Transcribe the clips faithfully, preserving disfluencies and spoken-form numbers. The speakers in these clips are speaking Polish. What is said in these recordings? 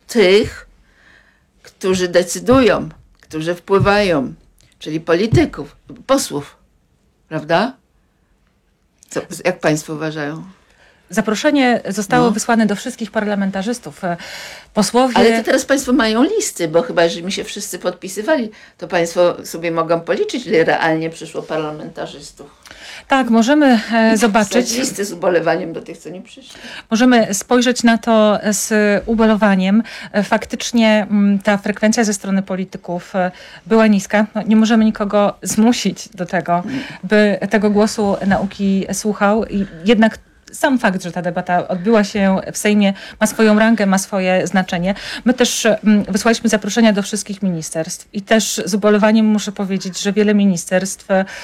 tych, którzy decydują, którzy wpływają, czyli polityków, posłów, prawda? Co, jak państwo uważają? Zaproszenie zostało no. wysłane do wszystkich parlamentarzystów. Posłowie... Ale to teraz państwo mają listy, bo chyba, że mi się wszyscy podpisywali, to państwo sobie mogą policzyć, ile realnie przyszło parlamentarzystów. Tak, możemy e, zobaczyć. Listy z ubolewaniem do tych, co nie przyszli. Możemy spojrzeć na to z ubolewaniem. E, faktycznie m, ta frekwencja ze strony polityków e, była niska. No, nie możemy nikogo zmusić do tego, by tego głosu nauki słuchał. I jednak sam fakt, że ta debata odbyła się w Sejmie, ma swoją rangę, ma swoje znaczenie. My też mm, wysłaliśmy zaproszenia do wszystkich ministerstw i też z ubolewaniem muszę powiedzieć, że wiele ministerstw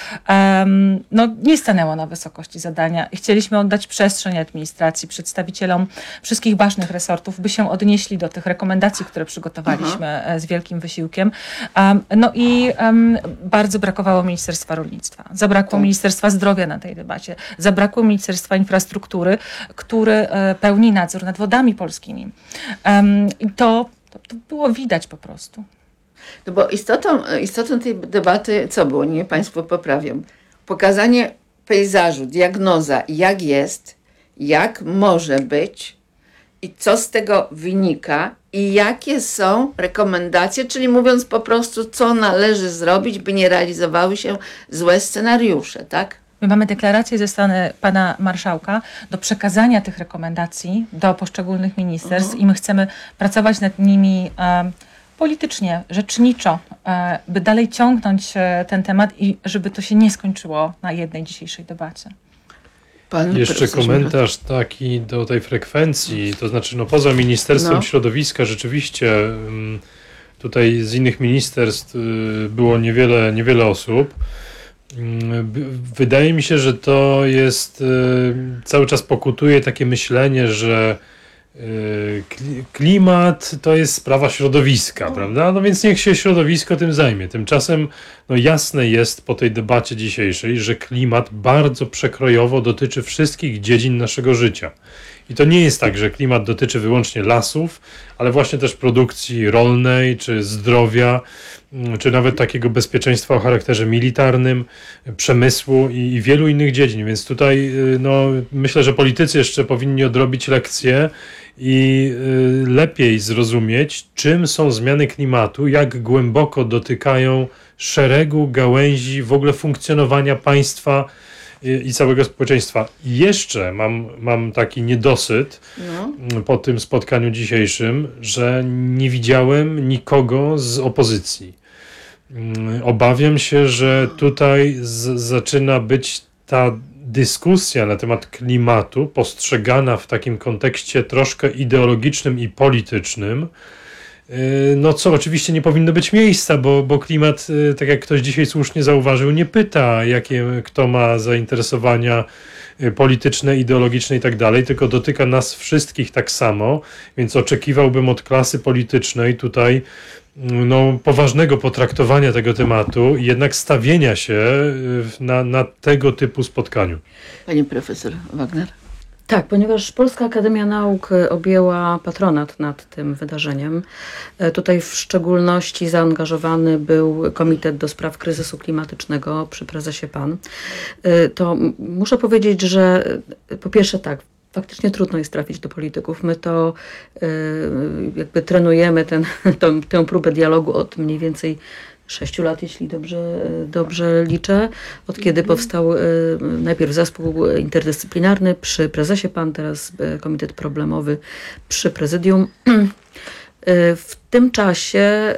um, no, nie stanęło na wysokości zadania i chcieliśmy oddać przestrzeń administracji, przedstawicielom wszystkich ważnych resortów, by się odnieśli do tych rekomendacji, które przygotowaliśmy Aha. z wielkim wysiłkiem. Um, no i um, bardzo brakowało Ministerstwa Rolnictwa, zabrakło tak. Ministerstwa Zdrowia na tej debacie, zabrakło Ministerstwa Infrastruktury, struktury, który pełni nadzór nad wodami polskimi. I to, to, to było widać po prostu. No bo istotą, istotą tej debaty, co było, nie państwo poprawią, pokazanie pejzażu, diagnoza, jak jest, jak może być i co z tego wynika i jakie są rekomendacje, czyli mówiąc po prostu, co należy zrobić, by nie realizowały się złe scenariusze, tak? My mamy deklarację ze strony pana marszałka do przekazania tych rekomendacji do poszczególnych ministerstw uh-huh. i my chcemy pracować nad nimi e, politycznie, rzeczniczo, e, by dalej ciągnąć e, ten temat i żeby to się nie skończyło na jednej dzisiejszej debacie. Pan Jeszcze komentarz taki do tej frekwencji, to znaczy no poza Ministerstwem no. Środowiska rzeczywiście tutaj z innych ministerstw było niewiele, niewiele osób. Wydaje mi się, że to jest, cały czas pokutuje takie myślenie, że klimat to jest sprawa środowiska, prawda? No więc niech się środowisko tym zajmie. Tymczasem no jasne jest po tej debacie dzisiejszej, że klimat bardzo przekrojowo dotyczy wszystkich dziedzin naszego życia. I to nie jest tak, że klimat dotyczy wyłącznie lasów, ale właśnie też produkcji rolnej, czy zdrowia, czy nawet takiego bezpieczeństwa o charakterze militarnym, przemysłu i, i wielu innych dziedzin. Więc tutaj no, myślę, że politycy jeszcze powinni odrobić lekcje i y, lepiej zrozumieć, czym są zmiany klimatu, jak głęboko dotykają szeregu gałęzi w ogóle funkcjonowania państwa i całego społeczeństwa. I jeszcze mam, mam taki niedosyt no. po tym spotkaniu dzisiejszym, że nie widziałem nikogo z opozycji. Obawiam się, że tutaj z, zaczyna być ta dyskusja na temat klimatu postrzegana w takim kontekście troszkę ideologicznym i politycznym, no co oczywiście nie powinno być miejsca, bo, bo klimat, tak jak ktoś dzisiaj słusznie zauważył, nie pyta, jakie kto ma zainteresowania polityczne, ideologiczne i tak dalej, tylko dotyka nas wszystkich tak samo, więc oczekiwałbym od klasy politycznej tutaj no, poważnego potraktowania tego tematu i jednak stawienia się na, na tego typu spotkaniu. Pani profesor Wagner? Tak, ponieważ Polska Akademia Nauk objęła patronat nad tym wydarzeniem. Tutaj w szczególności zaangażowany był Komitet do Spraw Kryzysu Klimatycznego przy prezesie Pan. To muszę powiedzieć, że po pierwsze tak, faktycznie trudno jest trafić do polityków. My to jakby trenujemy ten, tą, tę próbę dialogu od mniej więcej sześciu lat, jeśli dobrze, dobrze liczę, od kiedy powstał najpierw zespół interdyscyplinarny przy prezesie Pan, teraz komitet problemowy przy prezydium. W tym czasie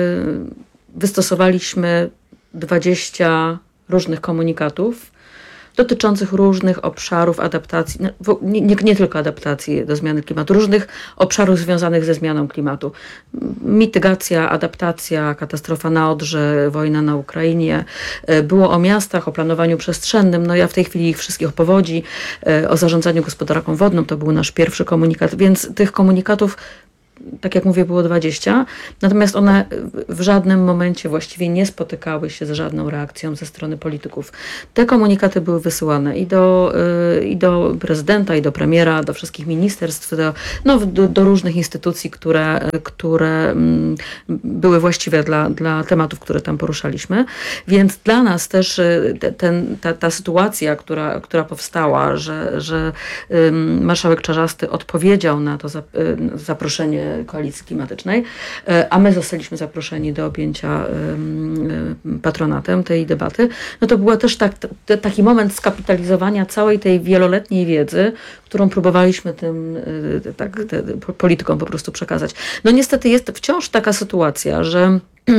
wystosowaliśmy dwadzieścia różnych komunikatów dotyczących różnych obszarów adaptacji, nie, nie, nie tylko adaptacji do zmiany klimatu, różnych obszarów związanych ze zmianą klimatu. Mitygacja, adaptacja, katastrofa na Odrze, wojna na Ukrainie. Było o miastach, o planowaniu przestrzennym. No ja w tej chwili ich wszystkich o powodzi, o zarządzaniu gospodarką wodną. To był nasz pierwszy komunikat, więc tych komunikatów tak jak mówię, było dwadzieścia, natomiast one w żadnym momencie właściwie nie spotykały się z żadną reakcją ze strony polityków. Te komunikaty były wysyłane i do, i do prezydenta, i do premiera, do wszystkich ministerstw, do, no, do, do różnych instytucji, które, które były właściwe dla, dla tematów, które tam poruszaliśmy. Więc dla nas też ten, ta, ta sytuacja, która, która powstała, że, że marszałek Czarzasty odpowiedział na to zaproszenie Koalicji Klimatycznej, a my zostaliśmy zaproszeni do objęcia patronatem tej debaty, no to był też tak, t- taki moment skapitalizowania całej tej wieloletniej wiedzy, którą próbowaliśmy tym tak, te, politykom po prostu przekazać. No niestety jest wciąż taka sytuacja, że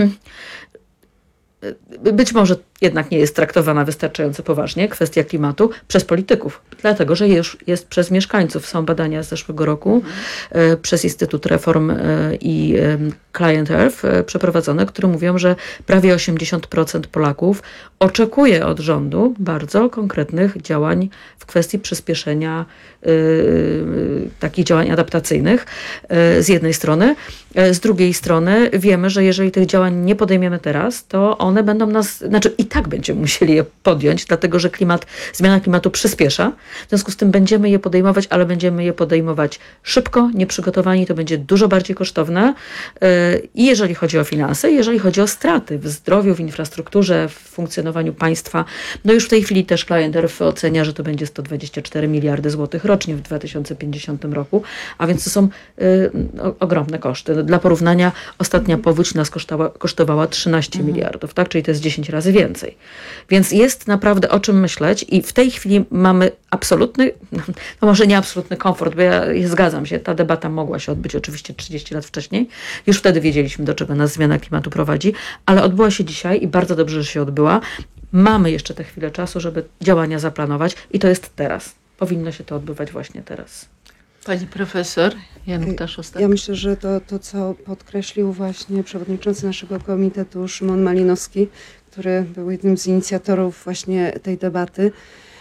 być może jednak nie jest traktowana wystarczająco poważnie kwestia klimatu przez polityków, dlatego że już jest przez mieszkańców. Są badania z zeszłego roku e, przez Instytut Reform e, i e, Client Earth e, przeprowadzone, które mówią, że prawie osiemdziesiąt procent Polaków oczekuje od rządu bardzo konkretnych działań w kwestii przyspieszenia e, takich działań adaptacyjnych e, z jednej strony. E, z drugiej strony wiemy, że jeżeli tych działań nie podejmiemy teraz, to one będą nas, znaczy i tak będziemy musieli je podjąć, dlatego że klimat, zmiana klimatu przyspiesza. W związku z tym będziemy je podejmować, ale będziemy je podejmować szybko, nieprzygotowani, to będzie dużo bardziej kosztowne i jeżeli chodzi o finanse, i jeżeli chodzi o straty w zdrowiu, w infrastrukturze, w funkcjonowaniu państwa. No już w tej chwili też Client Earth ocenia, że to będzie sto dwadzieścia cztery miliardy złotych rocznie w dwa tysiące pięćdziesiątym roku, a więc to są y, o, ogromne koszty. Dla porównania ostatnia powódź nas kosztowała, kosztowała trzynaście mhm. miliardów, tak? Czyli to jest dziesięć razy więcej. Więc jest naprawdę o czym myśleć i w tej chwili mamy absolutny, no może nie absolutny komfort, bo ja, ja zgadzam się, ta debata mogła się odbyć oczywiście trzydzieści lat wcześniej. Już wtedy wiedzieliśmy, do czego nas zmiana klimatu prowadzi, ale odbyła się dzisiaj i bardzo dobrze, że się odbyła. Mamy jeszcze tę chwilę czasu, żeby działania zaplanować i to jest teraz. Powinno się to odbywać właśnie teraz. Pani profesor Jan Ptaszowska. Ja myślę, że to, to, co podkreślił właśnie przewodniczący naszego komitetu Szymon Malinowski, który był jednym z inicjatorów właśnie tej debaty,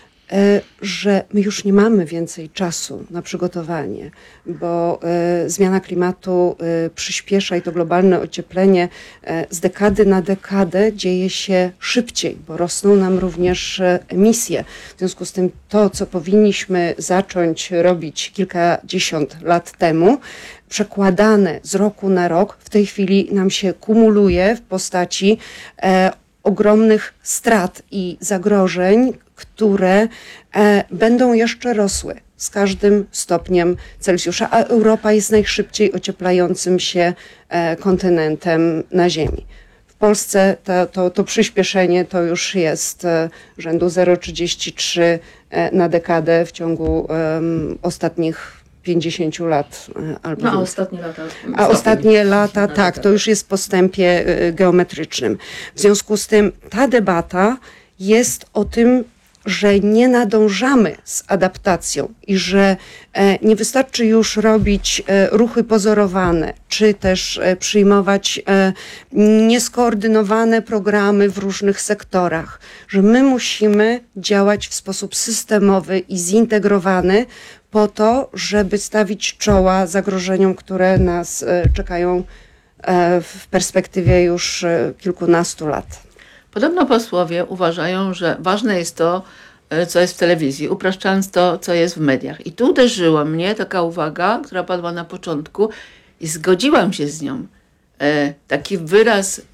że my już nie mamy więcej czasu na przygotowanie, bo zmiana klimatu przyspiesza i to globalne ocieplenie z dekady na dekadę dzieje się szybciej, bo rosną nam również emisje. W związku z tym to, co powinniśmy zacząć robić kilkadziesiąt lat temu, przekładane z roku na rok, w tej chwili nam się kumuluje w postaci e, ogromnych strat i zagrożeń, które e, będą jeszcze rosły z każdym stopniem Celsjusza, a Europa jest najszybciej ocieplającym się e, kontynentem na Ziemi. W Polsce to, to, to przyspieszenie to już jest e, rzędu zero przecinek trzydzieści trzy e, na dekadę w ciągu e, ostatnich pięćdziesięciu lat albo no, a ostatnie lata. A ostatnie lata, tak, to już jest w postępie geometrycznym. W związku z tym ta debata jest o tym, że nie nadążamy z adaptacją i że nie wystarczy już robić ruchy pozorowane, czy też przyjmować nieskoordynowane programy w różnych sektorach, że my musimy działać w sposób systemowy i zintegrowany po to, żeby stawić czoła zagrożeniom, które nas czekają w perspektywie już kilkunastu lat. Podobno posłowie uważają, że ważne jest to, co jest w telewizji, upraszczając to, co jest w mediach. I tu uderzyła mnie taka uwaga, która padła na początku i zgodziłam się z nią. E, taki wyraz e,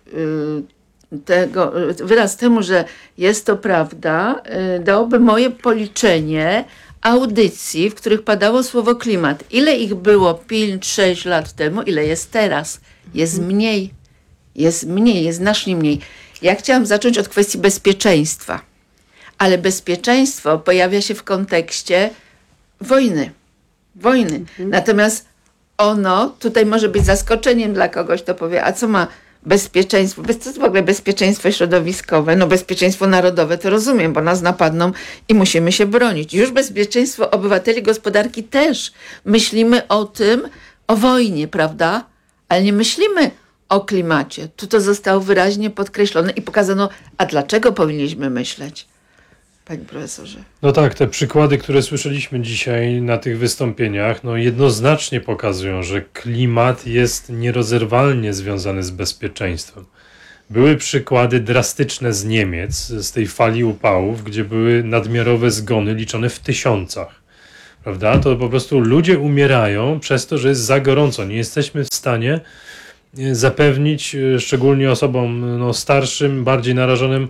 e, tego, wyraz temu, że jest to prawda, e, dałoby moje policzenie audycji, w których padało słowo klimat. Ile ich było pięć sześć lat temu, ile jest teraz? Jest mniej. Jest mniej, jest znacznie mniej. Ja chciałam zacząć od kwestii bezpieczeństwa, ale bezpieczeństwo pojawia się w kontekście wojny. Wojny. Mhm. Natomiast ono tutaj może być zaskoczeniem dla kogoś, kto powie, a co ma bezpieczeństwo? Co to w ogóle bezpieczeństwo środowiskowe? No bezpieczeństwo narodowe to rozumiem, bo nas napadną i musimy się bronić. Już bezpieczeństwo obywateli, gospodarki też. Myślimy o tym, o wojnie, prawda? Ale nie myślimy o klimacie. Tu to zostało wyraźnie podkreślone i pokazano, a dlaczego powinniśmy myśleć? panie profesorze? No tak, te przykłady, które słyszeliśmy dzisiaj na tych wystąpieniach, no jednoznacznie pokazują, że klimat jest nierozerwalnie związany z bezpieczeństwem. Były przykłady drastyczne z Niemiec, z tej fali upałów, gdzie były nadmiarowe zgony liczone w tysiącach. Prawda? To po prostu ludzie umierają przez to, że jest za gorąco. Nie jesteśmy w stanie zapewnić, szczególnie osobom no, starszym, bardziej narażonym,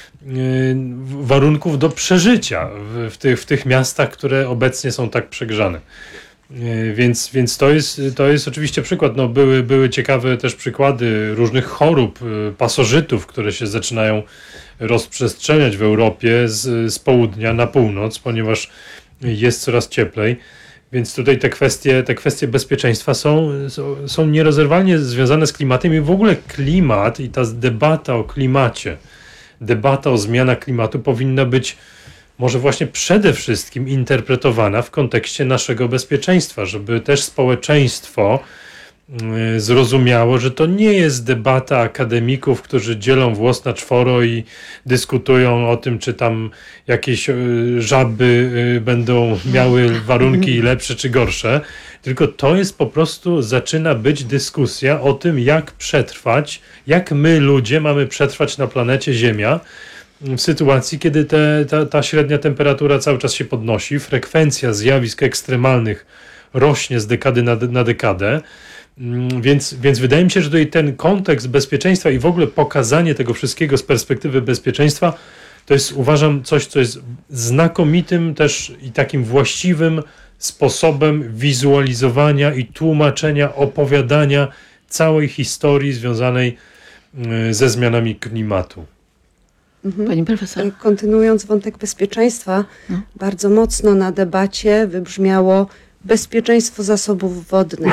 warunków do przeżycia w, w, tych, w tych miastach, które obecnie są tak przegrzane. Więc, więc to jest, to jest oczywiście przykład. No, były, były ciekawe też przykłady różnych chorób, pasożytów, które się zaczynają rozprzestrzeniać w Europie z, z południa na północ, ponieważ jest coraz cieplej. Więc tutaj te kwestie, te kwestie bezpieczeństwa są, są, są nierozerwalnie związane z klimatem i w ogóle klimat i ta debata o klimacie, debata o zmianach klimatu powinna być może właśnie przede wszystkim interpretowana w kontekście naszego bezpieczeństwa, żeby też społeczeństwo zrozumiało, że to nie jest debata akademików, którzy dzielą włos na czworo i dyskutują o tym, czy tam jakieś żaby będą miały warunki lepsze czy gorsze, tylko to jest po prostu, zaczyna być dyskusja o tym, jak przetrwać, jak my ludzie mamy przetrwać na planecie Ziemia w sytuacji, kiedy te, ta, ta średnia temperatura cały czas się podnosi, frekwencja zjawisk ekstremalnych rośnie z dekady na, na dekadę. Więc, więc wydaje mi się, że tutaj ten kontekst bezpieczeństwa i w ogóle pokazanie tego wszystkiego z perspektywy bezpieczeństwa to jest, uważam, coś, co jest znakomitym też i takim właściwym sposobem wizualizowania i tłumaczenia, opowiadania całej historii związanej ze zmianami klimatu. Pani profesor? Kontynuując wątek bezpieczeństwa, no. bardzo mocno na debacie wybrzmiało bezpieczeństwo zasobów wodnych.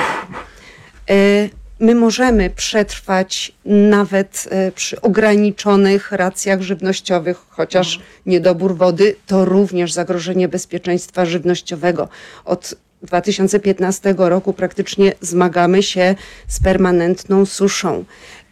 My możemy przetrwać nawet przy ograniczonych racjach żywnościowych, chociaż niedobór wody to również zagrożenie bezpieczeństwa żywnościowego. Od dwa tysiące piętnastego roku praktycznie zmagamy się z permanentną suszą.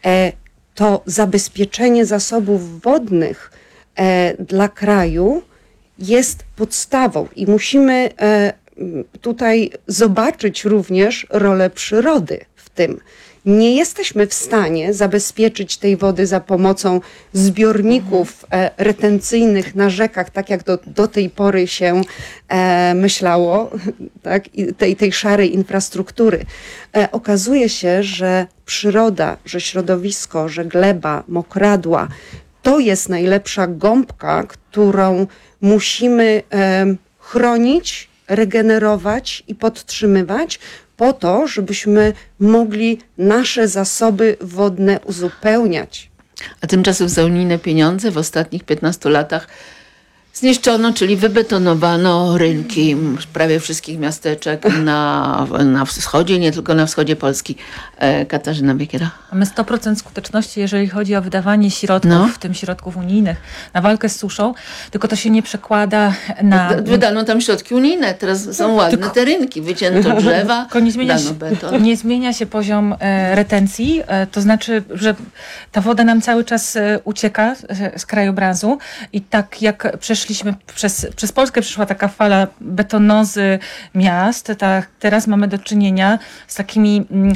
To zabezpieczenie zasobów wodnych dla kraju jest podstawą i musimy tutaj zobaczyć również rolę przyrody w tym. Nie jesteśmy w stanie zabezpieczyć tej wody za pomocą zbiorników e, retencyjnych na rzekach, tak jak do, do tej pory się e, myślało, tak? I tej, tej szarej infrastruktury. E, okazuje się, że przyroda, że środowisko, że gleba, mokradła, to jest najlepsza gąbka, którą musimy e, chronić, regenerować i podtrzymywać po to, żebyśmy mogli nasze zasoby wodne uzupełniać. A tymczasem za unijne pieniądze w ostatnich piętnastu latach zniszczono, czyli wybetonowano rynki prawie wszystkich miasteczek na, na wschodzie, nie tylko na wschodzie Polski. E, Katarzyna Biekiera. Mamy sto procent skuteczności, jeżeli chodzi o wydawanie środków, No. w tym środków unijnych, na walkę z suszą, tylko to się nie przekłada na... Wydano tam środki unijne, teraz są ładne Tylko- te rynki, wycięto drzewa, Tylko nie zmienia, dano się, beton. nie zmienia się poziom e, retencji, e, to znaczy, że ta woda nam cały czas e, ucieka e, z krajobrazu i tak jak przeszliśmy przez, przez Polskę, przeszła taka fala betonozy miast, tak teraz mamy do czynienia z takimi mm,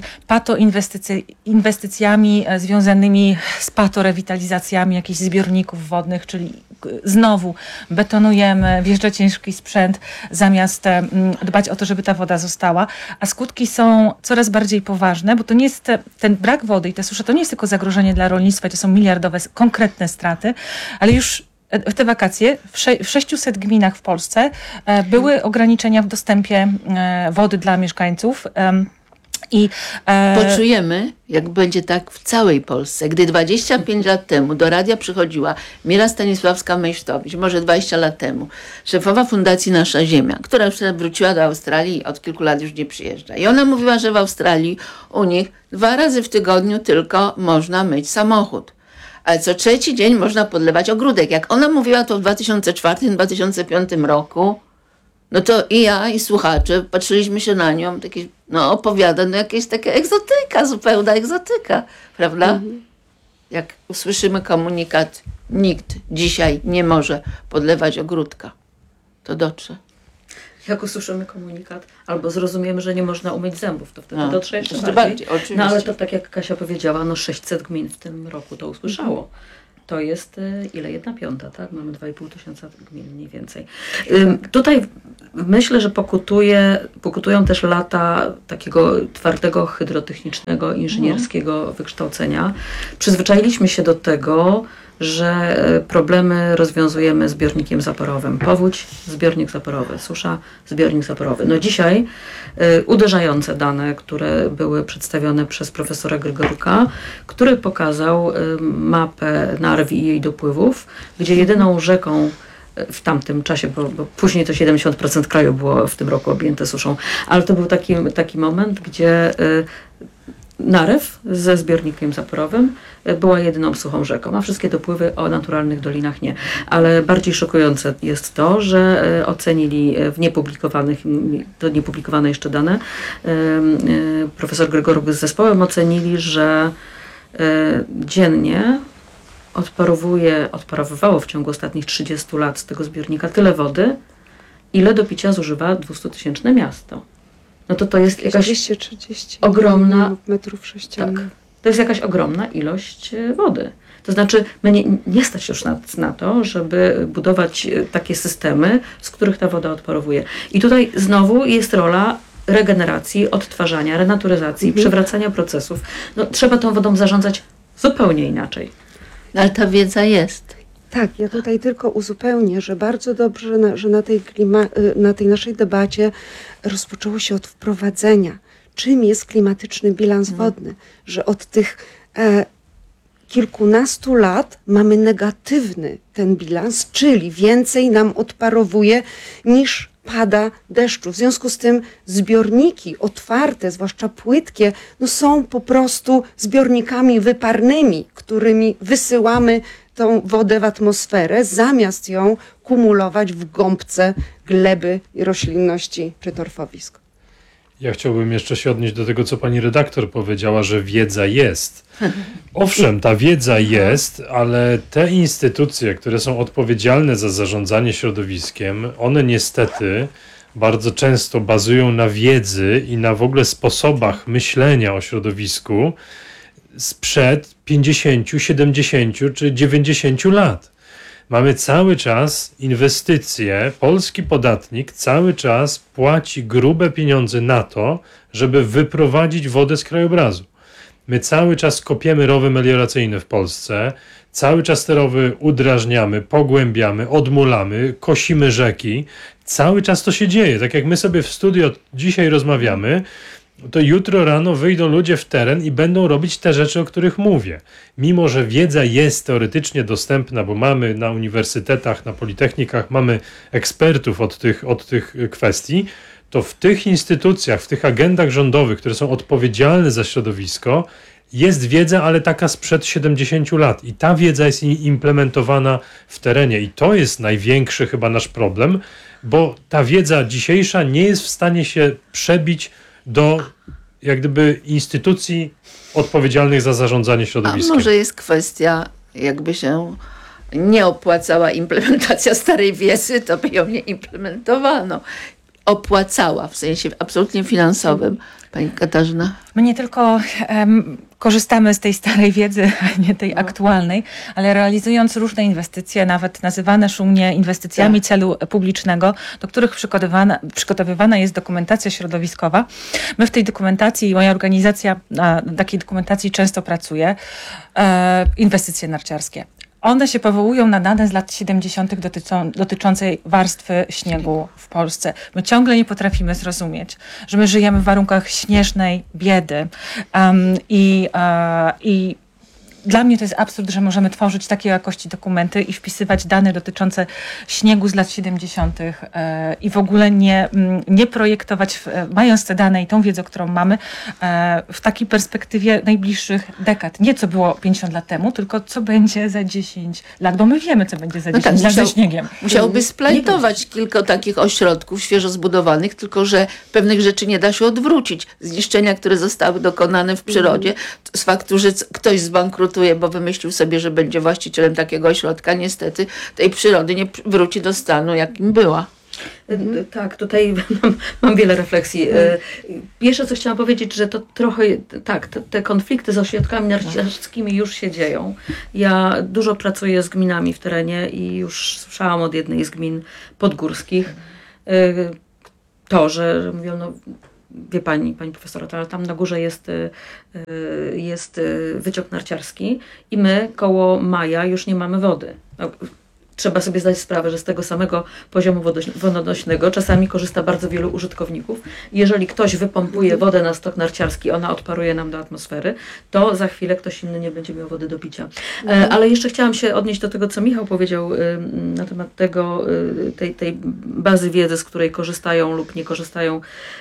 patoinwestycjami e, związanymi z patorewitalizacjami jakichś zbiorników wodnych, czyli e, znowu betonujemy, wjeżdża ciężki sprzęt zamiast e, dbać o to, żeby ta woda została, a skutki są coraz bardziej poważne, bo to nie jest te, ten brak wody i te susze to nie jest tylko zagrożenie dla rolnictwa, to są miliardowe konkretne straty, ale już w te wakacje w, sze- w sześciuset gminach w Polsce e, były ograniczenia w dostępie e, wody dla mieszkańców. em, I e, Poczujemy, jak będzie tak w całej Polsce. Gdy dwadzieścia pięć lat temu do radia przychodziła Mira Stanisławska-Mejsztowicz, może dwadzieścia lat temu, szefowa Fundacji Nasza Ziemia, która już wróciła do Australii i od kilku lat już nie przyjeżdża. I ona mówiła, że w Australii u nich dwa razy w tygodniu tylko można myć samochód. Ale co trzeci dzień można podlewać ogródek. Jak ona mówiła to w dwa tysiące czwartym dwa tysiące piątym roku, no to i ja, i słuchacze patrzyliśmy się na nią, takie, no opowiada, no jakieś taka egzotyka, zupełna egzotyka, prawda? Jak usłyszymy komunikat nikt dzisiaj nie może podlewać ogródka. To dotrze. Jak usłyszymy komunikat, albo zrozumiemy, że nie można umyć zębów, to wtedy No, dotrze jeszcze jeszcze bardziej. bardziej, oczywiście. No ale to tak jak Kasia powiedziała, no sześćset gmin w tym roku to usłyszało. To jest y, ile? Jedna piąta, tak? Mamy dwa i pół tysiąca gmin mniej więcej. Ym, tutaj myślę, że pokutuje, pokutują też lata takiego twardego, hydrotechnicznego, inżynierskiego wykształcenia. Przyzwyczailiśmy się do tego, że problemy rozwiązujemy zbiornikiem zaporowym. Powódź, zbiornik zaporowy, susza, zbiornik zaporowy. No dzisiaj y, uderzające dane, które były przedstawione przez profesora Grygoruka, który pokazał y, mapę Narwi i jej dopływów, gdzie jedyną rzeką w tamtym czasie, bo, bo później to siedemdziesiąt procent kraju było w tym roku objęte suszą, ale to był taki, taki moment, gdzie y, Narew ze zbiornikiem zaporowym była jedyną suchą rzeką, a wszystkie dopływy o naturalnych dolinach nie. Ale bardziej szokujące jest to, że ocenili w niepublikowanych, to niepublikowane jeszcze dane, profesor Gregoruk z zespołem ocenili, że dziennie odparowuje, odparowywało w ciągu ostatnich trzydziestu lat z tego zbiornika tyle wody, ile do picia zużywa dwustutysięczne miasto. No to to jest jakaś dwieście trzydzieści ogromna metrów sześciennych. Tak. To jest jakaś ogromna ilość wody. To znaczy, my nie, nie stać już na, na to, żeby budować takie systemy, z których ta woda odparowuje. I tutaj znowu jest rola regeneracji, odtwarzania, renaturyzacji, mhm. przywracania procesów. No, trzeba tą wodą zarządzać zupełnie inaczej. No, ale ta wiedza jest. Tak, ja tutaj tylko uzupełnię, że bardzo dobrze, na, że na tej, klima, na tej naszej debacie rozpoczęło się od wprowadzenia. Czym jest klimatyczny bilans wodny? Że od tych e, kilkunastu lat mamy negatywny ten bilans, czyli więcej nam odparowuje niż pada deszczu. W związku z tym zbiorniki otwarte, zwłaszcza płytkie, no są po prostu zbiornikami wyparnymi, którymi wysyłamy tą wodę w atmosferę, zamiast ją kumulować w gąbce gleby i roślinności czy torfowisk. Ja chciałbym jeszcze się odnieść do tego, co pani redaktor powiedziała, że wiedza jest. Owszem, ta wiedza jest, ale te instytucje, które są odpowiedzialne za zarządzanie środowiskiem, one niestety bardzo często bazują na wiedzy i na w ogóle sposobach myślenia o środowisku sprzed pięćdziesięciu, siedemdziesięciu czy dziewięćdziesięciu lat. Mamy cały czas inwestycje, polski podatnik cały czas płaci grube pieniądze na to, żeby wyprowadzić wodę z krajobrazu. My cały czas kopiemy rowy melioracyjne w Polsce, cały czas te rowy udrażniamy, pogłębiamy, odmulamy, kosimy rzeki. Cały czas to się dzieje. Tak jak my sobie w studio dzisiaj rozmawiamy, to jutro rano wyjdą ludzie w teren i będą robić te rzeczy, o których mówię. Mimo że wiedza jest teoretycznie dostępna, bo mamy na uniwersytetach, na politechnikach, mamy ekspertów od tych, od tych kwestii, to w tych instytucjach, w tych agendach rządowych, które są odpowiedzialne za środowisko, jest wiedza, ale taka sprzed siedemdziesięciu lat. I ta wiedza jest implementowana w terenie. I to jest największy chyba nasz problem, bo ta wiedza dzisiejsza nie jest w stanie się przebić do jak gdyby instytucji odpowiedzialnych za zarządzanie środowiskiem. A może jest kwestia, jakby się nie opłacała implementacja starej wiedzy, to by ją nie implementowano. Opłacała w sensie absolutnie finansowym. Pani Katarzyna? My nie tylko um, korzystamy z tej starej wiedzy, a nie tej no. aktualnej, ale realizując różne inwestycje, nawet nazywane szumnie inwestycjami tak. celu publicznego, do których przygotowywana, przygotowywana jest dokumentacja środowiskowa. My w tej dokumentacji, moja organizacja na takiej dokumentacji często pracuje, e, inwestycje narciarskie. One się powołują na dane z lat siedemdziesiątych dotyczą, dotyczącej warstwy śniegu w Polsce. My ciągle nie potrafimy zrozumieć, że my żyjemy w warunkach śnieżnej biedy um, i, uh, i dla mnie to jest absurd, że możemy tworzyć takiej jakości dokumenty i wpisywać dane dotyczące śniegu z lat siedemdziesiątych e, i w ogóle nie, nie projektować, w, mając te dane i tą wiedzę, którą mamy, e, w takiej perspektywie najbliższych dekad. Nie co było pięćdziesiąt lat temu, tylko co będzie za dziesięć lat, bo my wiemy, co będzie za no dziesięć tak, lat musiał, ze śniegiem. Musiałby splajtować kilka takich ośrodków świeżo zbudowanych, tylko że pewnych rzeczy nie da się odwrócić. Zniszczenia, które zostały dokonane w przyrodzie, z faktu, że ktoś zbankrutował, zbankrutuje, bo wymyślił sobie, że będzie właścicielem takiego ośrodka, niestety tej przyrody nie wróci do stanu, jakim była. Mhm. Tak, tutaj mam, mam wiele refleksji. Pierwsze, co chciałam powiedzieć, że to trochę, tak, te, te konflikty z ośrodkami narciarskimi już się dzieją. Ja dużo pracuję z gminami w terenie i już słyszałam od jednej z gmin podgórskich to, że mówią, no wie pani, pani profesor, ale tam na górze jest, jest wyciąg narciarski i my koło maja już nie mamy wody. No, trzeba sobie zdać sprawę, że z tego samego poziomu wodonośnego czasami korzysta bardzo wielu użytkowników. Jeżeli ktoś wypompuje wodę na stok narciarski, ona odparuje nam do atmosfery, to za chwilę ktoś inny nie będzie miał wody do picia. Mhm. Ale jeszcze chciałam się odnieść do tego, co Michał powiedział na temat tego, tej, tej bazy wiedzy, z której korzystają lub nie korzystają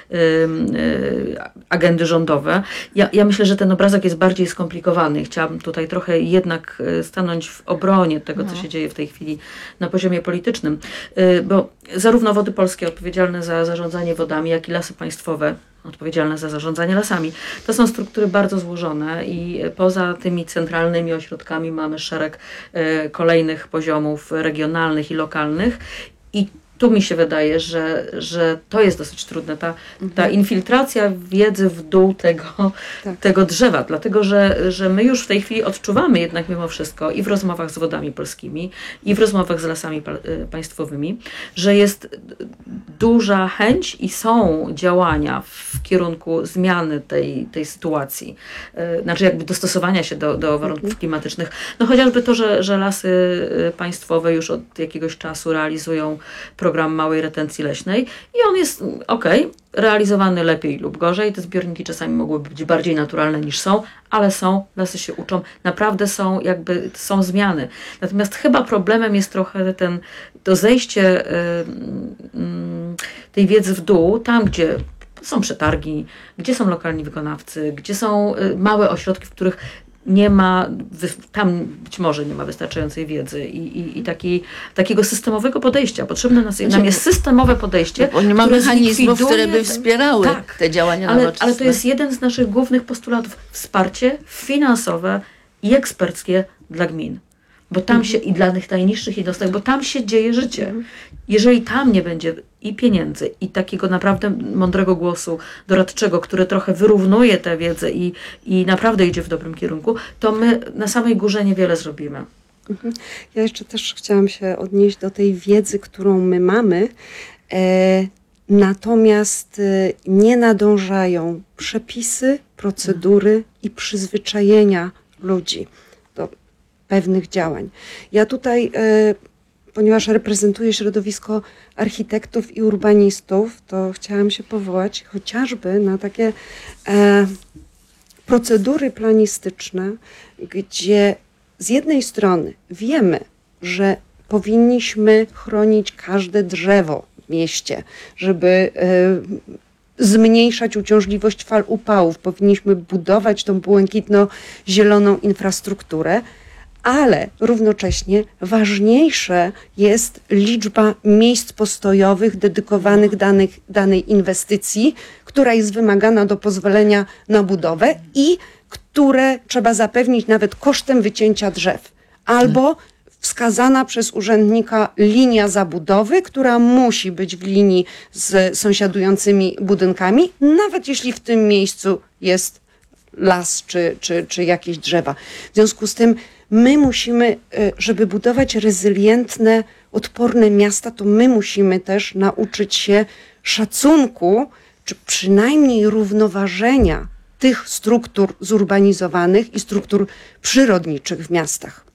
agendy rządowe. Ja, ja myślę, że ten obrazek jest bardziej skomplikowany. Chciałam tutaj trochę jednak stanąć w obronie tego, co się dzieje w tej chwili na poziomie politycznym, bo zarówno Wody Polskie odpowiedzialne za zarządzanie wodami, jak i Lasy Państwowe odpowiedzialne za zarządzanie lasami. To są struktury bardzo złożone i poza tymi centralnymi ośrodkami mamy szereg kolejnych poziomów regionalnych i lokalnych i tu mi się wydaje, że, że to jest dosyć trudne, ta, ta infiltracja wiedzy w dół tego, tak. tego drzewa, dlatego że, że my już w tej chwili odczuwamy jednak mimo wszystko i w rozmowach z Wodami Polskimi, i w rozmowach z Lasami Państwowymi, że jest duża chęć i są działania w kierunku zmiany tej, tej sytuacji, znaczy jakby dostosowania się do, do warunków klimatycznych. No chociażby to, że, że Lasy Państwowe już od jakiegoś czasu realizują program małej retencji leśnej i on jest okej, okay, realizowany lepiej lub gorzej. Te zbiorniki czasami mogłyby być bardziej naturalne niż są, ale są, lasy się uczą, naprawdę są jakby, są zmiany. Natomiast chyba problemem jest trochę ten, to zejście y, y, tej wiedzy w dół, tam gdzie są przetargi, gdzie są lokalni wykonawcy, gdzie są y, małe ośrodki, w których nie ma, tam być może nie ma wystarczającej wiedzy i, i, i taki, takiego systemowego podejścia. Potrzebne nas, nam jest systemowe podejście, bo nie ma mechanizmów, które by wspierały tak, te działania ale, nowoczesne. Ale to jest jeden z naszych głównych postulatów. Wsparcie finansowe i eksperckie dla gmin. Bo tam mhm. się i dla tych najniższych jednostek, bo tam się dzieje życie. Mhm. Jeżeli tam nie będzie i pieniędzy, i takiego naprawdę mądrego głosu doradczego, który trochę wyrównuje tę wiedzę i, i naprawdę idzie w dobrym kierunku, to my na samej górze niewiele zrobimy. Mhm. Ja jeszcze też chciałam się odnieść do tej wiedzy, którą my mamy, e, natomiast e, nie nadążają przepisy, procedury mhm. i przyzwyczajenia ludzi do pewnych działań. Ja tutaj, e, ponieważ reprezentuję środowisko architektów i urbanistów, to chciałam się powołać chociażby na takie e, procedury planistyczne, gdzie z jednej strony wiemy, że powinniśmy chronić każde drzewo w mieście, żeby e, zmniejszać uciążliwość fal upałów, powinniśmy budować tą błękitno-zieloną infrastrukturę, ale równocześnie ważniejsza jest liczba miejsc postojowych dedykowanych danych, danej inwestycji, która jest wymagana do pozwolenia na budowę i które trzeba zapewnić nawet kosztem wycięcia drzew. Albo wskazana przez urzędnika linia zabudowy, która musi być w linii z sąsiadującymi budynkami, nawet jeśli w tym miejscu jest las czy, czy, czy jakieś drzewa. W związku z tym my musimy, żeby budować rezylientne, odporne miasta, to my musimy też nauczyć się szacunku, czy przynajmniej równoważenia tych struktur zurbanizowanych i struktur przyrodniczych w miastach.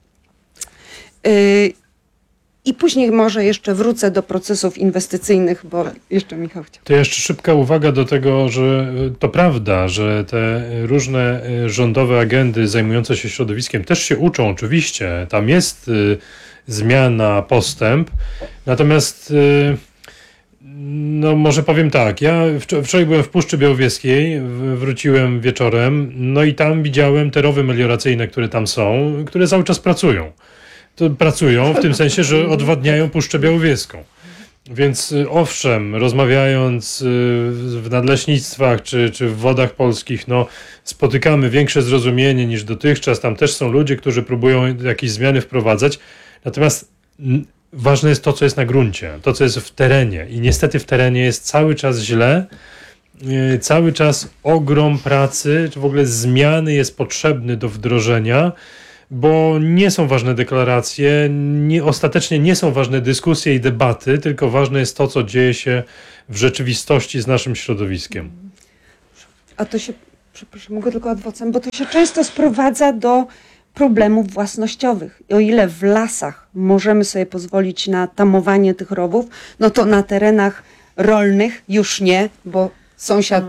I później może jeszcze wrócę do procesów inwestycyjnych, bo jeszcze Michał chciał. To jeszcze szybka uwaga do tego, że to prawda, że te różne rządowe agendy zajmujące się środowiskiem też się uczą, oczywiście. Tam jest y, zmiana, postęp. Natomiast y, no może powiem tak, ja wczoraj byłem w Puszczy Białowieskiej, wróciłem wieczorem, no i tam widziałem te rowy melioracyjne, które tam są, które cały czas pracują. To pracują w tym sensie, że odwadniają Puszczę Białowieską. Więc y, owszem, rozmawiając y, w nadleśnictwach czy, czy w Wodach Polskich, no, spotykamy większe zrozumienie niż dotychczas. Tam też są ludzie, którzy próbują jakieś zmiany wprowadzać. Natomiast n- ważne jest to, co jest na gruncie, to, co jest w terenie. I niestety w terenie jest cały czas źle. Y, cały czas ogrom pracy, czy w ogóle zmiany jest potrzebny do wdrożenia, bo nie są ważne deklaracje, nie, ostatecznie nie są ważne dyskusje i debaty, tylko ważne jest to, co dzieje się w rzeczywistości z naszym środowiskiem. A to się, przepraszam, mogę tylko adwocem, bo to się często sprowadza do problemów własnościowych. I o ile w lasach możemy sobie pozwolić na tamowanie tych rowów, no to na terenach rolnych już nie, bo sąsiad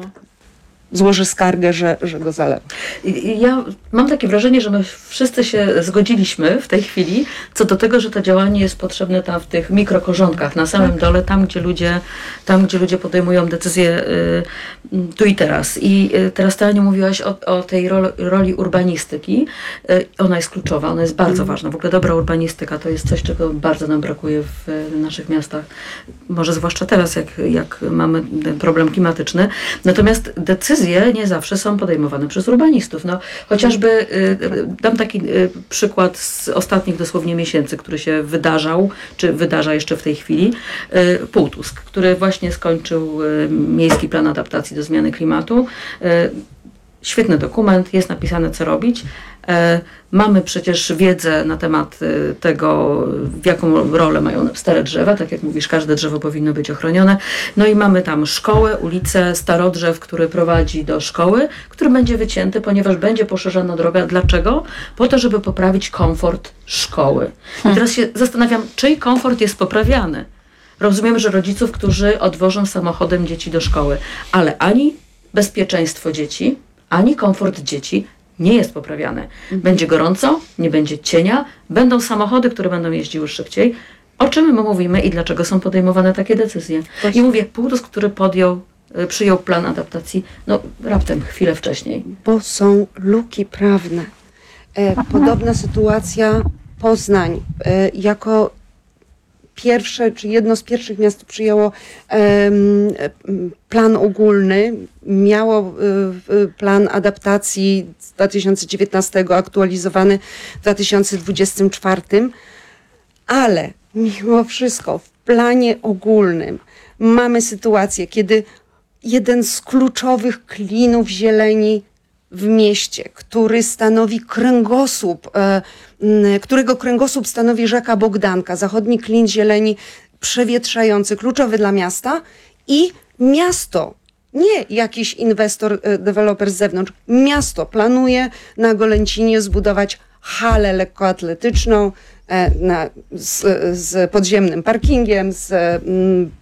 złoży skargę, że, że go zalewa. I- Ja mam takie wrażenie, że my wszyscy się zgodziliśmy w tej chwili co do tego, że to działanie jest potrzebne tam w tych mikrokorzątkach, na samym dole, tam gdzie ludzie, tam, gdzie ludzie podejmują decyzje y, tu i teraz. I y, teraz ty, Aniu, mówiłaś o, o tej roli, roli urbanistyki. Y, ona jest kluczowa, ona jest bardzo ważna. W ogóle dobra urbanistyka to jest coś, czego bardzo nam brakuje w y, naszych miastach. Może zwłaszcza teraz, jak, jak mamy ten problem klimatyczny. Natomiast decyzje nie zawsze są podejmowane przez urbanistów. No, chociażby y, y, dam taki y, przykład z ostatnich dosłownie miesięcy, który się wydarzał, czy wydarza jeszcze w tej chwili. Y, Półtusk, który właśnie skończył y, Miejski Plan Adaptacji do Zmiany Klimatu. Y, Świetny dokument, jest napisane, co robić. E, mamy przecież wiedzę na temat e, tego, w jaką rolę mają stare drzewa. Tak jak mówisz, każde drzewo powinno być ochronione. No i mamy tam szkołę, ulicę, starodrzew, który prowadzi do szkoły, który będzie wycięty, ponieważ będzie poszerzana droga. Dlaczego? Po to, żeby poprawić komfort szkoły. I teraz się zastanawiam, czyj komfort jest poprawiany. Rozumiem, że rodziców, którzy odwożą samochodem dzieci do szkoły, ale ani bezpieczeństwo dzieci, ani komfort dzieci nie jest poprawiany. Będzie gorąco, nie będzie cienia, będą samochody, które będą jeździły szybciej. O czym my mówimy i dlaczego są podejmowane takie decyzje? I mówię, Półtusk, który podjął, y, przyjął plan adaptacji, no raptem chwilę wcześniej. Bo są luki prawne. E, podobna sytuacja Poznań. E, jako pierwsze, czy jedno z pierwszych miast przyjęło em, plan ogólny, miało e, plan adaptacji z dwa tysiące dziewiętnastego, aktualizowany w dwa tysiące dwudziestym czwartym, ale mimo wszystko w planie ogólnym mamy sytuację, kiedy jeden z kluczowych klinów zieleni w mieście, który stanowi kręgosłup, e, m, którego kręgosłup stanowi rzeka Bogdanka, zachodni klin zieleni przewietrzający, kluczowy dla miasta i miasto, nie jakiś inwestor, e, deweloper z zewnątrz, miasto planuje na Golęcinie zbudować halę lekkoatletyczną e, na, z, z podziemnym parkingiem, z m,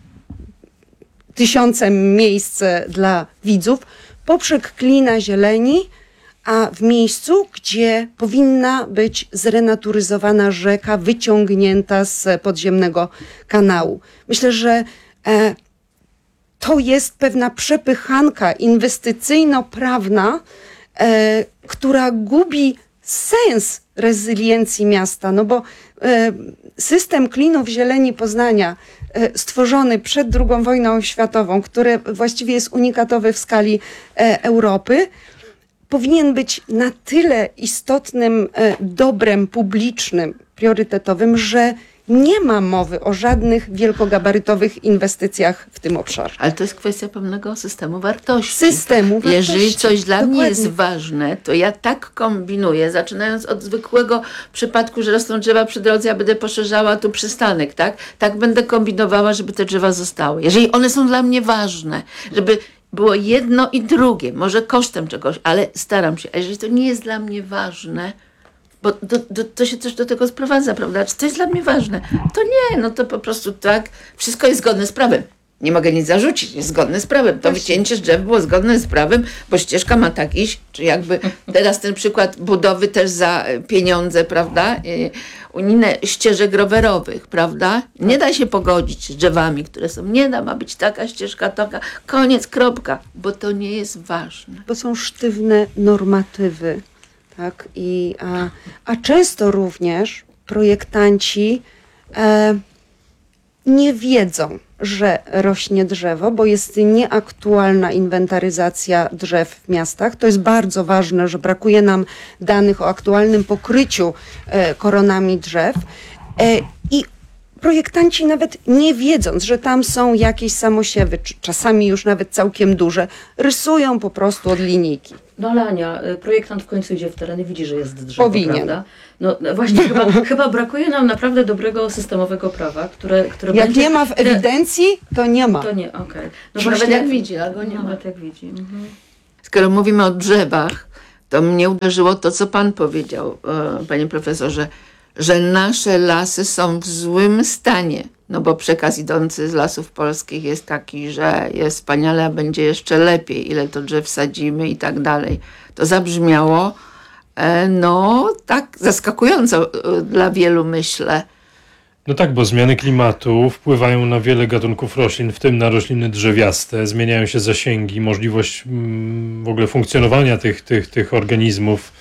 tysiącem miejsc dla widzów, poprzek klina zieleni, a w miejscu, gdzie powinna być zrenaturyzowana rzeka wyciągnięta z podziemnego kanału. Myślę, że e, to jest pewna przepychanka inwestycyjno-prawna, e, która gubi sens rezyliencji miasta, no bo e, system klinów zieleni Poznania e, stworzony przed drugą wojną światową, który właściwie jest unikatowy w skali e, Europy, powinien być na tyle istotnym e, dobrem publicznym, priorytetowym, że nie ma mowy o żadnych wielkogabarytowych inwestycjach w tym obszarze. Ale to jest kwestia pewnego systemu wartości. Systemu wartości. Jeżeli coś dla mnie Dokładnie. jest ważne, to ja tak kombinuję, zaczynając od zwykłego przypadku, że rosną drzewa przy drodze, ja będę poszerzała tu przystanek, tak? Tak będę kombinowała, żeby te drzewa zostały. Jeżeli one są dla mnie ważne, żeby było jedno i drugie, może kosztem czegoś, ale staram się. A jeżeli to nie jest dla mnie ważne, bo do, do, to się też do tego sprowadza, prawda? Czy to jest dla mnie ważne? To nie, no to po prostu tak, wszystko jest zgodne z prawem. Nie mogę nic zarzucić, jest zgodne z prawem. To wycięcie drzew było zgodne z prawem, bo ścieżka ma tak iść, czy jakby teraz ten przykład budowy też za pieniądze, prawda? Yy, unijne ścieżek rowerowych, prawda? Nie da się pogodzić z drzewami, które są, nie da, ma być taka ścieżka, taka, koniec, kropka, bo to nie jest ważne. Bo są sztywne normatywy. Tak? I, a, a często również projektanci e, nie wiedzą, że rośnie drzewo, bo jest nieaktualna inwentaryzacja drzew w miastach. To jest bardzo ważne, że brakuje nam danych o aktualnym pokryciu e, koronami drzew e, i projektanci nawet nie wiedząc, że tam są jakieś samosiewy, czy czasami już nawet całkiem duże, rysują po prostu od linijki. No ale Ania, projektant w końcu idzie w teren i widzi, że jest drzewo, Powinien. prawda? No właśnie, chyba, chyba brakuje nam naprawdę dobrego systemowego prawa, które, które Jak będzie... nie ma w ewidencji, to nie ma. To nie, okej. No Nawet właśnie- jak widzi, a go nie ma. Nawet jak widzi. Mhm. Skoro mówimy o drzewach, to mnie uderzyło to, co pan powiedział, e, panie profesorze, że nasze lasy są w złym stanie. No bo przekaz idący z Lasów Polskich jest taki, że jest wspaniale, a będzie jeszcze lepiej, ile to drzew sadzimy i tak dalej. To zabrzmiało, e, no tak zaskakująco e, dla wielu, myślę. No tak, bo zmiany klimatu wpływają na wiele gatunków roślin, w tym na rośliny drzewiaste. Zmieniają się zasięgi, możliwość mm, w ogóle funkcjonowania tych, tych, tych organizmów,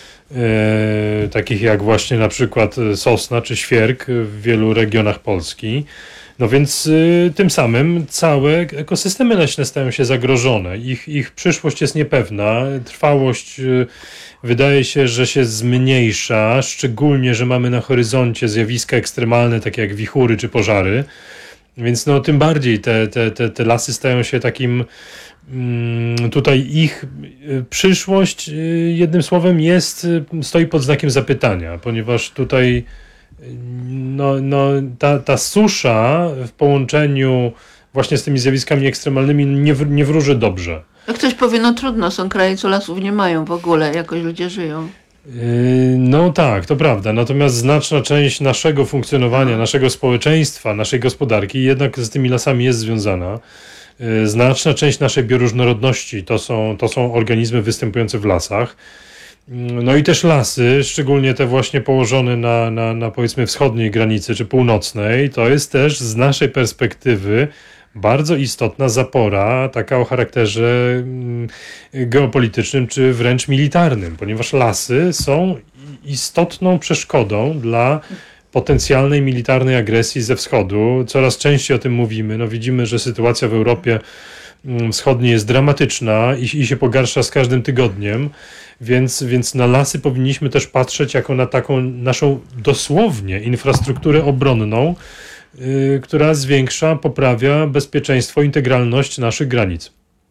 e, takich jak właśnie na przykład sosna czy świerk w wielu regionach Polski. No więc y, tym samym całe ekosystemy leśne stają się zagrożone. Ich, ich przyszłość jest niepewna. Trwałość y, wydaje się, że się zmniejsza, szczególnie, że mamy na horyzoncie zjawiska ekstremalne, takie jak wichury czy pożary. Więc no tym bardziej te, te, te, te lasy stają się takim... mm, Tutaj ich y, przyszłość, y, jednym słowem, jest, y, stoi pod znakiem zapytania, ponieważ tutaj No, no, ta, ta susza w połączeniu właśnie z tymi zjawiskami ekstremalnymi nie, w, nie wróży dobrze. No ktoś powie, no trudno, są kraje, co lasów nie mają w ogóle, jakoś ludzie żyją. Yy, no tak, to prawda. Natomiast znaczna część naszego funkcjonowania, naszego społeczeństwa, naszej gospodarki jednak z tymi lasami jest związana. Yy, znaczna część naszej bioróżnorodności to są, to są organizmy występujące w lasach. No i też lasy, szczególnie te właśnie położone na, na, na powiedzmy wschodniej granicy czy północnej, to jest też z naszej perspektywy bardzo istotna zapora, taka o charakterze mm, geopolitycznym czy wręcz militarnym, ponieważ lasy są istotną przeszkodą dla potencjalnej militarnej agresji ze wschodu. Coraz częściej o tym mówimy. No widzimy, że sytuacja w Europie Wschodniej jest dramatyczna i, i się pogarsza z każdym tygodniem. Więc, więc na lasy powinniśmy też patrzeć jako na taką naszą dosłownie infrastrukturę obronną, yy, która zwiększa, poprawia bezpieczeństwo, integralność naszych granic.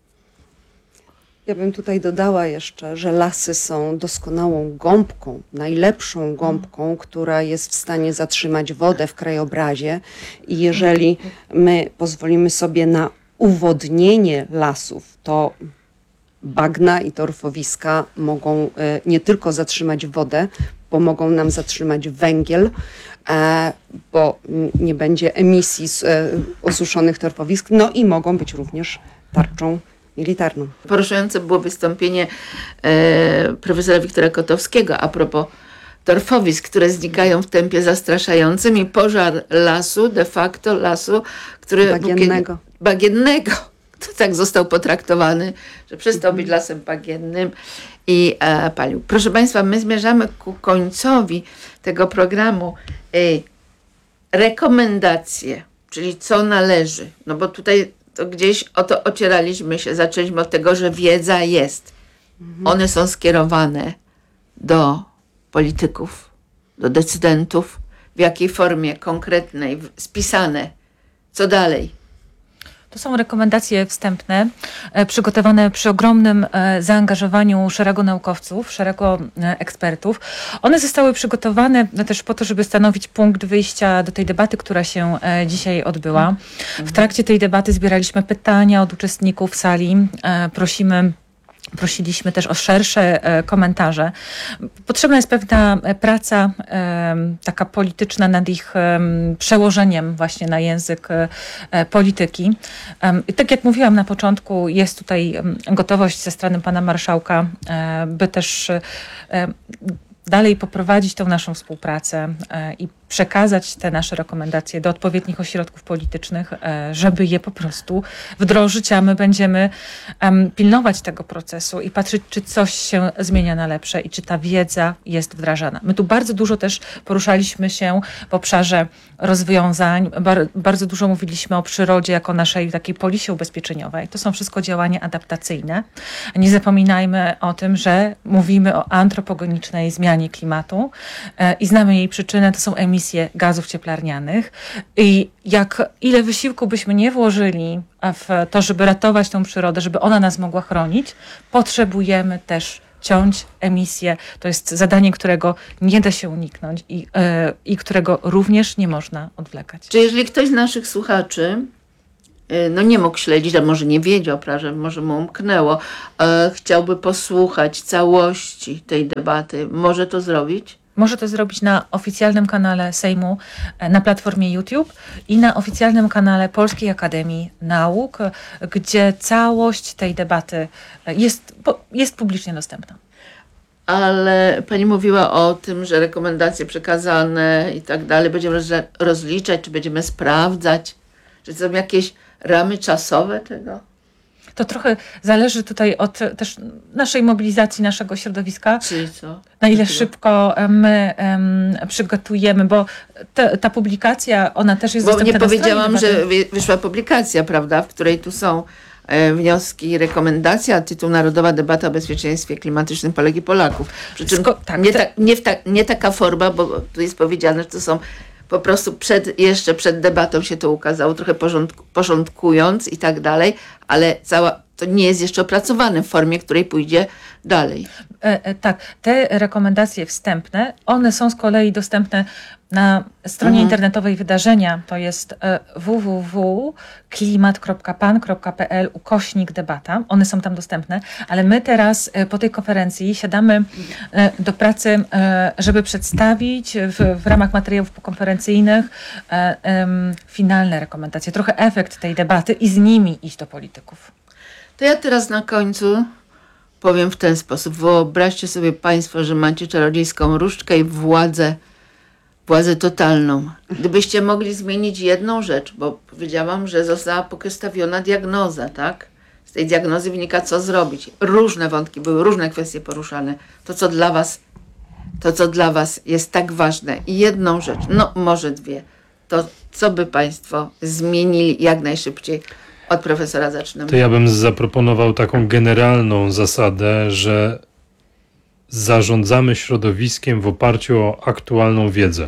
Ja bym tutaj dodała jeszcze, że lasy są doskonałą gąbką, najlepszą gąbką, która jest w stanie zatrzymać wodę w krajobrazie i jeżeli my pozwolimy sobie na uwodnienie lasów, to bagna i torfowiska mogą e, nie tylko zatrzymać wodę, bo mogą nam zatrzymać węgiel, e, bo m, nie będzie emisji z e, osuszonych torfowisk, no i mogą być również tarczą militarną. Poruszające było wystąpienie e, profesora Wiktora Kotowskiego a propos torfowisk, które znikają w tempie zastraszającym i pożar lasu, de facto lasu, który... Bagiennego. Bagiennego. To tak został potraktowany, że przestał być lasem bagiennym i e, palił. Proszę Państwa, my zmierzamy ku końcowi tego programu. E, rekomendacje, czyli co należy. No bo tutaj to gdzieś o to ocieraliśmy się. Zaczęliśmy od tego, że wiedza jest. Mhm. One są skierowane do polityków, do decydentów. W jakiej formie konkretnej, spisane. Co dalej? To są rekomendacje wstępne, e, przygotowane przy ogromnym e, zaangażowaniu szeregu naukowców, szeregu e, ekspertów. One zostały przygotowane też po to, żeby stanowić punkt wyjścia do tej debaty, która się e, dzisiaj odbyła. W trakcie tej debaty zbieraliśmy pytania od uczestników sali. E, prosimy Prosiliśmy też o szersze e, komentarze. Potrzebna jest pewna praca e, taka polityczna nad ich e, przełożeniem właśnie na język e, polityki. E, i tak jak mówiłam na początku, jest tutaj gotowość ze strony pana marszałka, e, by też e, dalej poprowadzić tą naszą współpracę e, i przekazać te nasze rekomendacje do odpowiednich ośrodków politycznych, e, żeby je po prostu wdrożyć, a my będziemy em, pilnować tego procesu i patrzeć, czy coś się zmienia na lepsze i czy ta wiedza jest wdrażana. My tu bardzo dużo też poruszaliśmy się w obszarze rozwiązań, bar, bardzo dużo mówiliśmy o przyrodzie jako naszej takiej polisie ubezpieczeniowej. To są wszystko działania adaptacyjne. Nie zapominajmy o tym, że mówimy o antropogenicznej zmianie klimatu e, i znamy jej przyczynę, to są emisje gazów cieplarnianych i jak ile wysiłku byśmy nie włożyli w to, żeby ratować tą przyrodę, żeby ona nas mogła chronić, potrzebujemy też ciąć emisję. To jest zadanie, którego nie da się uniknąć i, e, i którego również nie można odwlekać. Czy jeżeli ktoś z naszych słuchaczy y, no nie mógł śledzić, a może nie wiedział, prawda, może mu umknęło, e, chciałby posłuchać całości tej debaty, może to zrobić? Może to zrobić na oficjalnym kanale Sejmu, e, na platformie YouTube i na oficjalnym kanale Polskiej Akademii Nauk, e, gdzie całość tej debaty e, jest, po- jest publicznie dostępna. Ale pani mówiła o tym, że rekomendacje przekazane i tak dalej będziemy roz- rozliczać, czy będziemy sprawdzać, czy są jakieś ramy czasowe tego? To trochę zależy tutaj od e, też naszej mobilizacji, naszego środowiska. Czy co? Na ile Takiego? szybko e, my em, przygotujemy, bo te, ta publikacja, ona też jest Bo dostępna nie na stronie powiedziałam, debaty. że wy- wyszła publikacja, prawda, w której tu są e, wnioski i rekomendacje, a tytuł Narodowa debata o bezpieczeństwie klimatycznym Polek i Polaków. Przy czym Sko- tak, nie, te- ta, nie, w ta, nie taka forma, bo tu jest powiedziane, że to są po prostu przed, jeszcze przed debatą się to ukazało, trochę porządku, porządkując i tak dalej, ale cała, to nie jest jeszcze opracowane w formie, której pójdzie dalej. E, e, tak, te rekomendacje wstępne, one są z kolei dostępne na stronie Mhm. internetowej wydarzenia, to jest e, w w w kropka klimat kropka pan kropka p l ukośnik debata, one są tam dostępne, ale my teraz e, po tej konferencji siadamy e, do pracy, e, żeby przedstawić w, w ramach materiałów pokonferencyjnych e, em, finalne rekomendacje, trochę efekt tej debaty i z nimi iść do polityków. To ja teraz na końcu powiem w ten sposób. Wyobraźcie sobie państwo, że macie czarodziejską różdżkę i władzę, władzę totalną. Gdybyście mogli zmienić jedną rzecz, bo powiedziałam, że została postawiona diagnoza, tak? Z tej diagnozy wynika, co zrobić. Różne wątki były, różne kwestie poruszane. To, co dla was, to, co dla was jest tak ważne. I jedną rzecz, no może dwie, to co by państwo zmienili jak najszybciej? Od profesora zaczynamy. To ja bym zaproponował taką generalną zasadę, że zarządzamy środowiskiem w oparciu o aktualną wiedzę.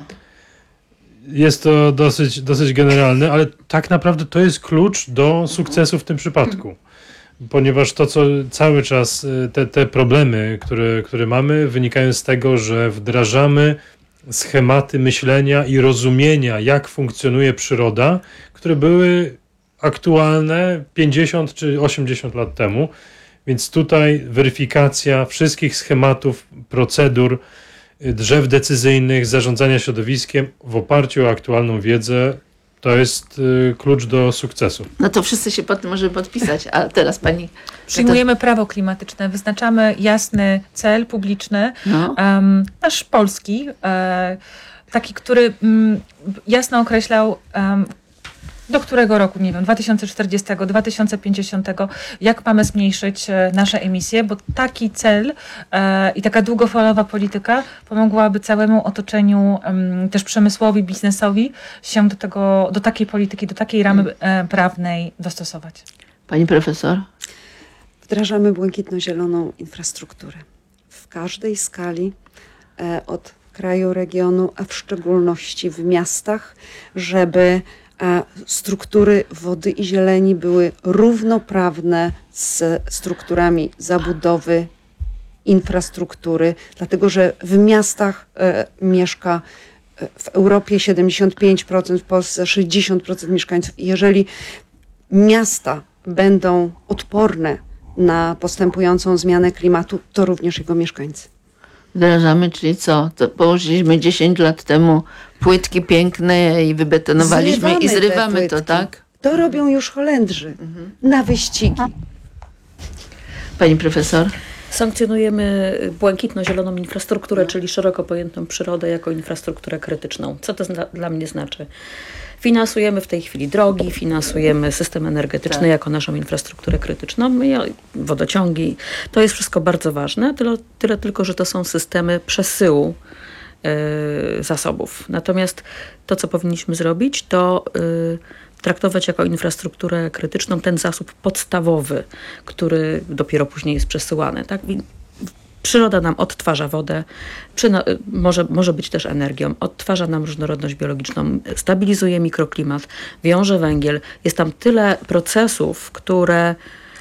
Jest to dosyć, dosyć generalne, ale tak naprawdę to jest klucz do sukcesu w tym przypadku. Ponieważ to, co cały czas, y, te, te problemy, które, które mamy, wynikają z tego, że wdrażamy schematy myślenia i rozumienia, jak funkcjonuje przyroda, które były aktualne pięćdziesiąt czy osiemdziesiąt lat temu. Więc tutaj weryfikacja wszystkich schematów, procedur, y, drzew decyzyjnych, zarządzania środowiskiem w oparciu o aktualną wiedzę to jest y, klucz do sukcesu. No to wszyscy się pod tym możemy podpisać, a teraz pani... Przyjmujemy prawo klimatyczne, wyznaczamy jasny cel publiczny, No. um, nasz polski, e, taki, który mm, jasno określał, um, do którego roku, nie wiem, dwa tysiące czterdziestego, dwa tysiące pięćdziesiątego, jak mamy zmniejszyć e, nasze emisje, bo taki cel e, i taka długofalowa polityka pomogłaby całemu otoczeniu, em, też przemysłowi, biznesowi się do tego, do takiej polityki, do takiej ramy e, prawnej dostosować. Pani profesor? Wdrażamy błękitno-zieloną infrastrukturę w każdej skali, e, od kraju, regionu, a w szczególności w miastach, żeby e, struktury wody i zieleni były równoprawne z strukturami zabudowy, infrastruktury, dlatego że w miastach e, mieszka e, w Europie siedemdziesiąt pięć procent, w Polsce sześćdziesiąt procent mieszkańców. I jeżeli miasta będą odporne na postępującą zmianę klimatu, to również jego mieszkańcy. Wdrażamy, czyli co? To położyliśmy dziesięć lat temu płytki piękne i wybetonowaliśmy i Zrywamy te zrywamy to, płytki. tak? To robią już Holendrzy na wyścigi. Pani profesor? Sankcjonujemy błękitno-zieloną infrastrukturę, czyli szeroko pojętą przyrodę jako infrastrukturę krytyczną. Co to zna- dla mnie znaczy? Finansujemy w tej chwili drogi, finansujemy system energetyczny Tak. jako naszą infrastrukturę krytyczną, i wodociągi. To jest wszystko bardzo ważne, tyle, tyle tylko, że to są systemy przesyłu y, zasobów. Natomiast to, co powinniśmy zrobić, to y, traktować jako infrastrukturę krytyczną ten zasób podstawowy, który dopiero później jest przesyłany. Tak? I przyroda nam odtwarza wodę, przyno- może, może być też energią, odtwarza nam różnorodność biologiczną, stabilizuje mikroklimat, wiąże węgiel. Jest tam tyle procesów, które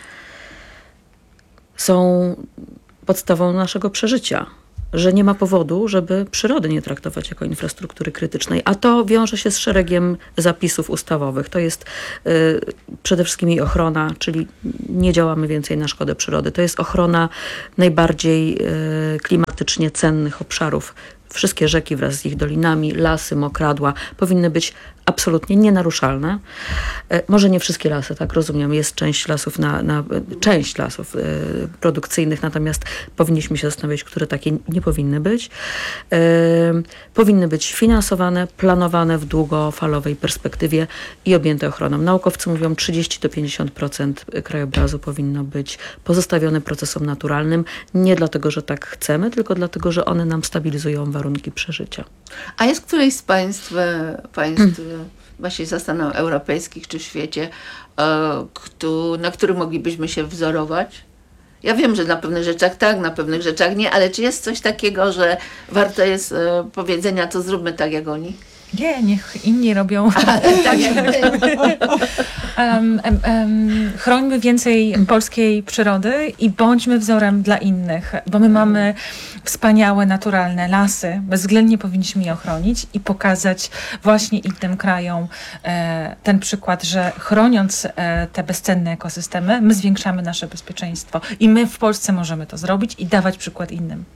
są podstawą naszego przeżycia, że nie ma powodu, żeby przyrody nie traktować jako infrastruktury krytycznej. A to wiąże się z szeregiem zapisów ustawowych. To jest y, przede wszystkim jej ochrona, czyli nie działamy więcej na szkodę przyrody. To jest ochrona najbardziej y, klimatycznie cennych obszarów. Wszystkie rzeki wraz z ich dolinami, lasy, mokradła powinny być absolutnie nienaruszalne. E, może nie wszystkie lasy, tak rozumiem, jest część lasów, na, na, część lasów e, produkcyjnych, natomiast powinniśmy się zastanowić, które takie nie powinny być. E, powinny być finansowane, planowane w długofalowej perspektywie i objęte ochroną. Naukowcy mówią, trzydzieści do pięćdziesięciu procent krajobrazu powinno być pozostawione procesom naturalnym, nie dlatego, że tak chcemy, tylko dlatego, że one nam stabilizują warunki przeżycia. A jest któreś z państw, e, państw hmm. właśnie zastanów europejskich czy w świecie, e, kto, na którym moglibyśmy się wzorować? Ja wiem, że na pewnych rzeczach tak, na pewnych rzeczach nie, ale czy jest coś takiego, że warto jest e, powiedzenia, to zróbmy tak jak oni? Nie, niech inni robią. Tak jak my. Um, um, um, chrońmy więcej polskiej przyrody i bądźmy wzorem dla innych, bo my mamy wspaniałe, naturalne lasy. Bezwzględnie powinniśmy je ochronić i pokazać właśnie innym krajom e, ten przykład, że chroniąc e, te bezcenne ekosystemy, my zwiększamy nasze bezpieczeństwo i my w Polsce możemy to zrobić i dawać przykład innym.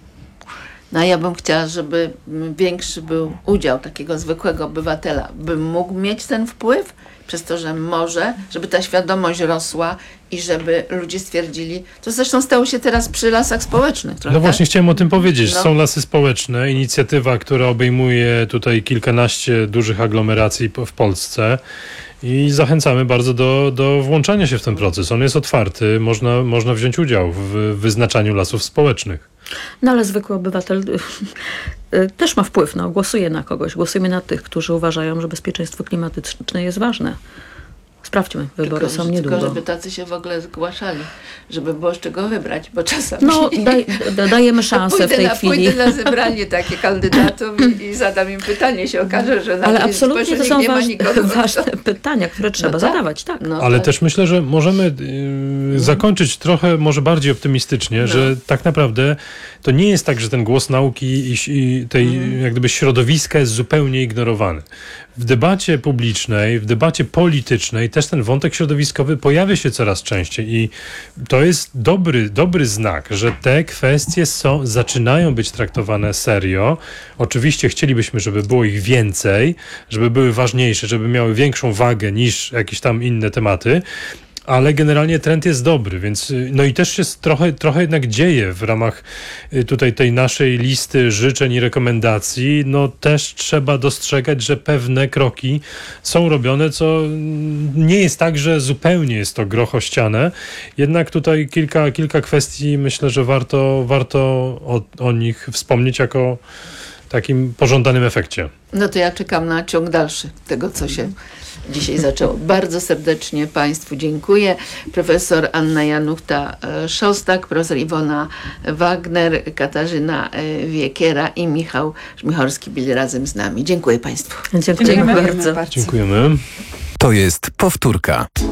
No ja bym chciała, żeby większy był udział takiego zwykłego obywatela, by mógł mieć ten wpływ przez to, że może, żeby ta świadomość rosła i żeby ludzie stwierdzili, to zresztą stało się teraz przy lasach społecznych. Trochę, No właśnie tak? chciałem o tym powiedzieć. No. Są lasy społeczne, inicjatywa, która obejmuje tutaj kilkanaście dużych aglomeracji w Polsce i zachęcamy bardzo do, do włączania się w ten proces. On jest otwarty, można, można wziąć udział w wyznaczaniu lasów społecznych. No ale zwykły obywatel y, y, też ma wpływ, no, głosuje na kogoś. Głosujemy na tych, którzy uważają, że bezpieczeństwo klimatyczne jest ważne. Sprawdźmy, wybory tylko, są niedługo. Tylko żeby tacy się w ogóle zgłaszali, żeby było z czego wybrać, bo czasami... No, daj, da, dajemy szansę pójdę w tej na, chwili. Pójdę na zebranie takie kandydatów i, i zadam im pytanie, się okaże, że na Ale tym absolutnie to społecznych są nie ma ważne, nikogo. ważne pytania, które trzeba tak. zadawać, tak. No, Ale tak. też myślę, że możemy yy, zakończyć trochę może bardziej optymistycznie, No. że tak naprawdę to nie jest tak, że ten głos nauki i, i tej Mhm. jak gdyby środowiska jest zupełnie ignorowany. W debacie publicznej, w debacie politycznej też ten wątek środowiskowy pojawia się coraz częściej i to jest dobry, dobry znak, że te kwestie są, zaczynają być traktowane serio. Oczywiście chcielibyśmy, żeby było ich więcej, żeby były ważniejsze, żeby miały większą wagę niż jakieś tam inne tematy. Ale generalnie trend jest dobry, więc no i też się trochę, trochę jednak dzieje w ramach tutaj tej naszej listy życzeń i rekomendacji. No też trzeba dostrzegać, że pewne kroki są robione, co nie jest tak, że zupełnie jest to grochościane. Jednak tutaj kilka, kilka kwestii myślę, że warto, warto o, o nich wspomnieć jako takim pożądanym efekcie. No to ja czekam na ciąg dalszy tego, co się dzisiaj zaczęło. Bardzo serdecznie Państwu dziękuję. Profesor Anna Januchta-Szostak, profesor Iwona Wagner, Katarzyna Wiekiera i Michał Żmichorski byli razem z nami. Dziękuję Państwu. Dziękuję Dziękujemy bardzo. bardzo. Dziękujemy. To jest powtórka.